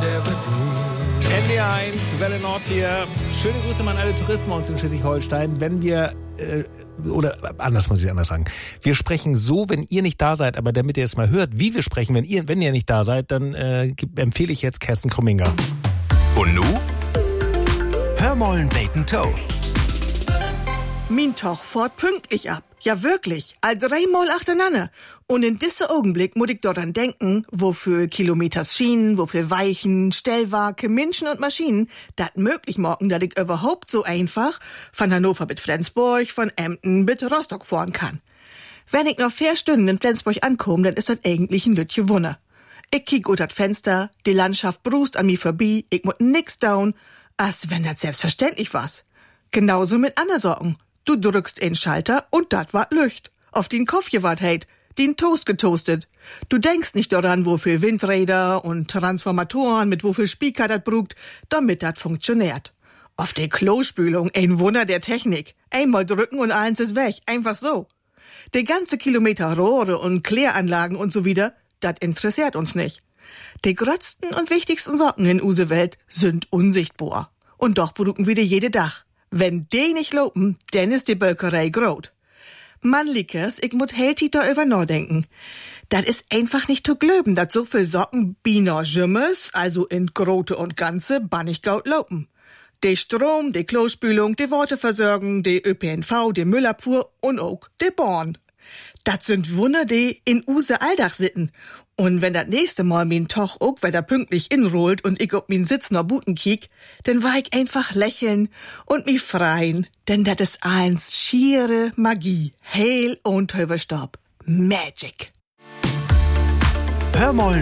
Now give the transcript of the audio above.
NDR1, Welle Nord hier. Schöne Grüße an alle Touristen bei uns in Schleswig-Holstein. Wenn wir, oder anders muss ich anders sagen, wir sprechen so, wenn ihr nicht da seid, aber damit ihr es mal hört, wie wir sprechen, wenn ihr nicht da seid, dann empfehle ich jetzt Kerstin Krumminger. Und nu? Hörmollen Bacon Toe. Min Toch fährt pünktlich ab. Ja, wirklich. All 3 Mal achteinander. Und in diesem Augenblick muss ich daran denken, wofür Kilometers Schienen, wofür Weichen, Stellwerke, Menschen und Maschinen das möglich machen, dass ich überhaupt so einfach von Hannover bis Flensburg, von Emden bis Rostock fahren kann. Wenn ich noch 4 Stunden in Flensburg ankomme, dann ist das eigentlich ein Lütje Wunder. Ich kiek ut das Fenster, die Landschaft brust an mir vorbei, ich muss nix down, als wenn das selbstverständlich was. Genauso mit anderen Sorgen. Du drückst einen Schalter und dat wart Lücht. Auf den Kopf gewart heit, den Toast getoastet. Du denkst nicht daran, wofür Windräder und Transformatoren mit wofür Speaker dat brugt, damit dat funktioniert. Auf die Klospülung, ein Wunder der Technik. Einmal drücken und eins ist weg, einfach so. Die ganze Kilometer Rohre und Kläranlagen und so wieder, dat interessiert uns nicht. Die grötzten und wichtigsten Sorgen in use Welt sind unsichtbar. Und doch brugen wir die jede Dach. Wenn die nicht lopen, dann ist die Bölkerei grot. Man liekes, ich mut helti da über nachdenken. Dat is einfach nicht zu glöben, dat so viel Socken bina Jümmes, also in Grote und Ganze, bannig gaut lopen. De Strom, de Klospülung, de Waterversorgung, de ÖPNV, de Müllabfuhr und auch de Bahn. Dat sind Wunder, die in use Alldach sitten. Und wenn das nächste Mal min Toch auch wieder pünktlich inrollt und ich ob min Sitz noch Buten kiek, dann war ich einfach lächeln und mich freien, denn das ist eins schiere Magie, Heil und Zauberstab, Magic. Hörmollen